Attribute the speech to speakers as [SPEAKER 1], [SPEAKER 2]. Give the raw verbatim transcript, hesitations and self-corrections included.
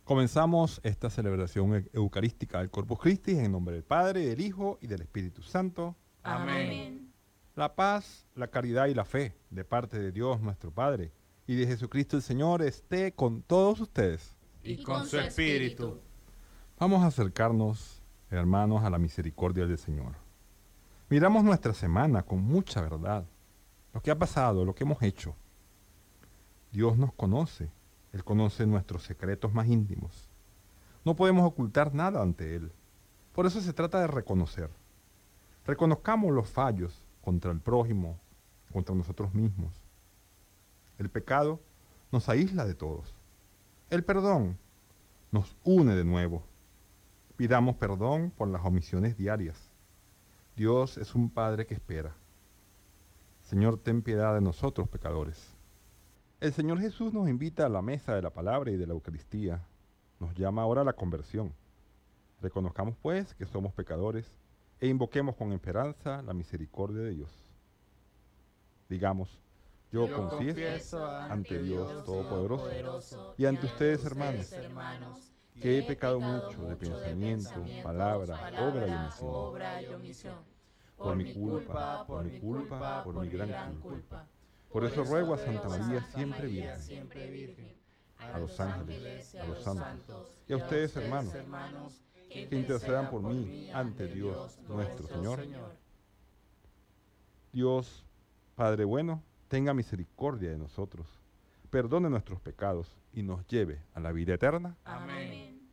[SPEAKER 1] Comenzamos esta celebración eu- eucarística del Corpus Christi en nombre del Padre, del Hijo y del Espíritu Santo.
[SPEAKER 2] Amén.
[SPEAKER 1] La paz, la caridad y la fe de parte de Dios nuestro Padre y de Jesucristo el Señor esté con todos ustedes.
[SPEAKER 2] Y con su espíritu.
[SPEAKER 1] Vamos a acercarnos, hermanos, a la misericordia del Señor. Miramos nuestra semana con mucha verdad, lo que ha pasado, lo que hemos hecho. Dios nos conoce, Él conoce nuestros secretos más íntimos. No podemos ocultar nada ante Él. Por eso se trata de reconocer. Reconozcamos los fallos contra el prójimo, contra nosotros mismos. El pecado nos aísla de todos. El perdón nos une de nuevo. Pidamos perdón por las omisiones diarias. Dios es un Padre que espera. Señor, ten piedad de nosotros, pecadores. El Señor Jesús nos invita a la mesa de la palabra y de la Eucaristía. Nos llama ahora a la conversión. Reconozcamos, pues, que somos pecadores e invoquemos con esperanza la misericordia de Dios. Digamos, yo,
[SPEAKER 2] Yo
[SPEAKER 1] confieso,
[SPEAKER 2] confieso
[SPEAKER 1] ante Dios Todopoderoso
[SPEAKER 2] Todopoderoso
[SPEAKER 1] y ante ustedes, hermanos,
[SPEAKER 2] hermanos,
[SPEAKER 1] que he pecado mucho de pensamiento, palabra, obra y omisión.
[SPEAKER 2] obra y omisión.
[SPEAKER 1] Por mi culpa, por mi culpa, por mi gran culpa. Por eso ruego a Santa María siempre Virgen,
[SPEAKER 2] siempre Virgen,
[SPEAKER 1] a los ángeles, a los santos, y a ustedes, hermanos, que intercedan por mí ante Dios nuestro Señor. Dios, Padre bueno, tenga misericordia de nosotros, perdone nuestros pecados y nos lleve a la vida eterna.
[SPEAKER 2] Amén.